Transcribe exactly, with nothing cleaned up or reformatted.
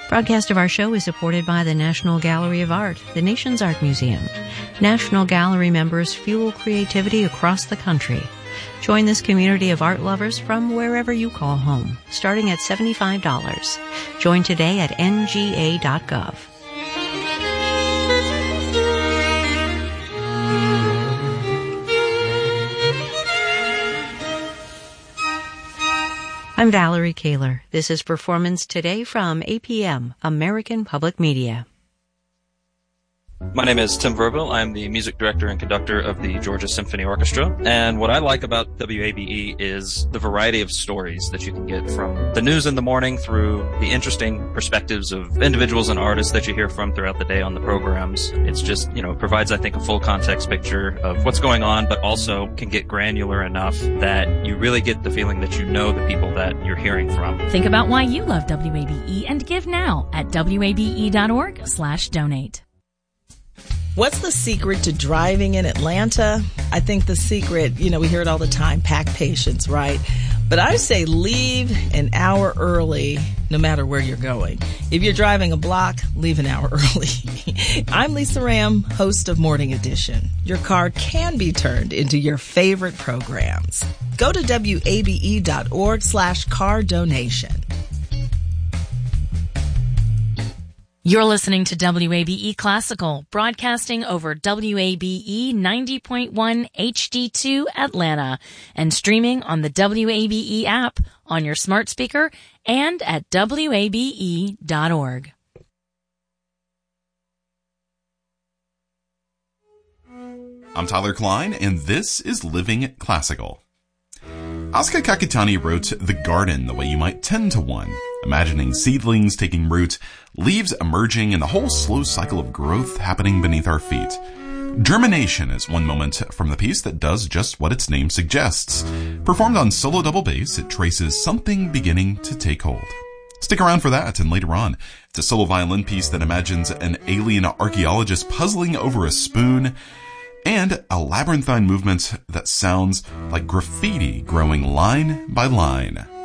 Broadcast of our show is supported by the National Gallery of Art, the nation's art museum. National Gallery members fuel creativity across the country. Join this community of art lovers from wherever you call home, starting at seventy-five dollars. Join today at N G A dot gov. I'm Valerie Kaler. This is Performance Today from A P M, American Public Media. My name is Tim Verville. I'm the music director and conductor of the Georgia Symphony Orchestra. And what I like about W A B E is the variety of stories that you can get from the news in the morning through the interesting perspectives of individuals and artists that you hear from throughout the day on the programs. It's just, you know, it provides, I think, a full context picture of what's going on, but also can get granular enough that you really get the feeling that you know the people that you're hearing from. Think about why you love W A B E and give now at W A B E dot org slash donate. What's the secret to driving in Atlanta? I think the secret, you know, we hear it all the time, pack patience, right? But I say leave an hour early no matter where you're going. If you're driving a block, leave an hour early. I'm Lisa Ram, host of Morning Edition. Your car can be turned into your favorite programs. Go to W A B E dot org slash car donation. You're listening to W A B E Classical, broadcasting over W A B E ninety point one H D two Atlanta and streaming on the W A B E app on your smart speaker and at W A B E dot org. I'm Tyler Klein, and this is Living Classical. Asuka Kakutani wrote The Garden the way you might tend to one, imagining seedlings taking root, leaves emerging, and the whole slow cycle of growth happening beneath our feet. Germination is one moment from the piece that does just what its name suggests. Performed on solo double bass, it traces something beginning to take hold. Stick around for that, and later on, it's a solo violin piece that imagines an alien archaeologist puzzling over a spoon, and a labyrinthine movement that sounds like graffiti growing line by line.